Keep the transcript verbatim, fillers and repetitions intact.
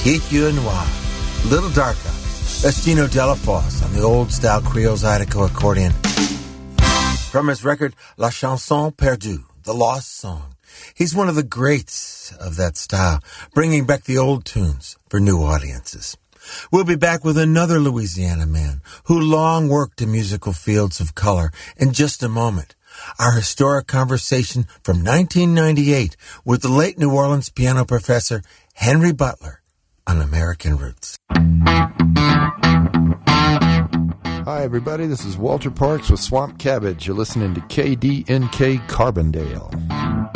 Keith Hugh Noir, Little Dark Eyes. That's Gino Delafosse on the old-style Creole Zydeco accordion. From his record, La Chanson Perdue, The Lost Song. He's one of the greats of that style, bringing back the old tunes for new audiences. We'll be back with another Louisiana man who long worked in musical fields of color in just a moment. Our historic conversation from nineteen ninety-eight with the late New Orleans piano professor Henry Butler on American Roots. Hi, everybody. This is Walter Parks with Swamp Cabbage. You're listening to K D N K Carbondale.